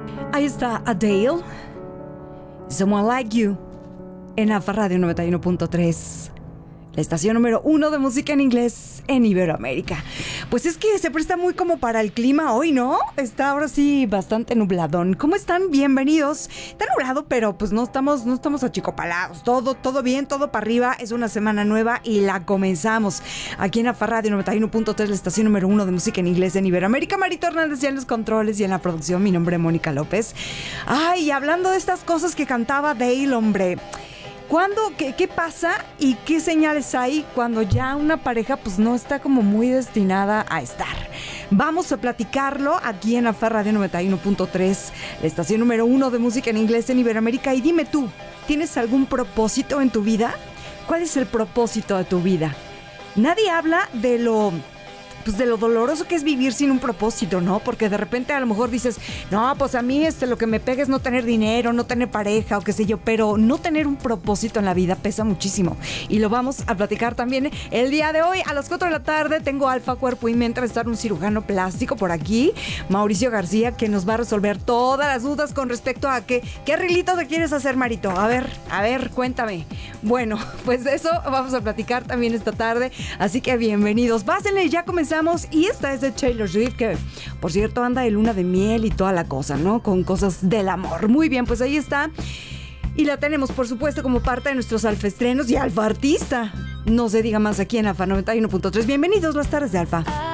Ahí está Adele, Someone Like You, en Alfa Radio 91.3. La estación número 1 de música en inglés en Iberoamérica. Pues es que se presta muy como para el clima hoy, ¿no? Está ahora sí bastante nubladón. ¿Cómo están? Bienvenidos. Está nublado, pero pues no estamos achicopalados. Todo bien, todo para arriba. Es una semana nueva y la comenzamos. Aquí en Alfa Radio 91.3, la estación número 1 de música en inglés en Iberoamérica. Marito Hernández ya en los controles y en la producción. Mi nombre es Mónica López. Ay, hablando de estas cosas que cantaba Dale, hombre. ¿Cuándo? ¿Qué pasa? ¿Y qué señales hay cuando ya una pareja pues no está como muy destinada a estar? Vamos a platicarlo aquí en la Radio 91.3, la estación número 1 de música en inglés en Iberoamérica. Y dime tú, ¿tienes algún propósito en tu vida? ¿Cuál es el propósito de tu vida? Nadie habla de lo doloroso que es vivir sin un propósito, ¿no? Porque de repente a lo mejor dices, no, pues a mí lo que me pega es no tener dinero, no tener pareja o qué sé yo, pero no tener un propósito en la vida pesa muchísimo. Y lo vamos a platicar también el día de hoy a las 4 de la tarde. Tengo Alfa Cuerpo y Mente, va a estar un cirujano plástico por aquí, Mauricio García, que nos va a resolver todas las dudas con respecto a qué arreglito te quieres hacer, Marito. A ver, cuéntame. Bueno, pues de eso vamos a platicar también esta tarde, así que bienvenidos. Pásenle, ya comenzamos. Y esta es de Taylor Swift, que por cierto anda de luna de miel y toda la cosa, ¿no? Con cosas del amor. Muy bien, pues ahí está. Y la tenemos, por supuesto, como parte de nuestros alfaestrenos y alfa artista. No se diga más aquí en Alfa 91.3. Bienvenidos las tardes de Alfa.